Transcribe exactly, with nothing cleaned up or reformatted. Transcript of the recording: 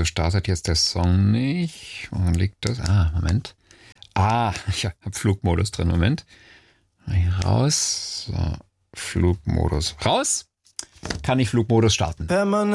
startet jetzt der Song nicht. Wo liegt das? Ah, Moment. Ah, ich habe Flugmodus drin. Moment. Hier raus. So, Flugmodus raus. Kann ich Flugmodus starten. Permanent.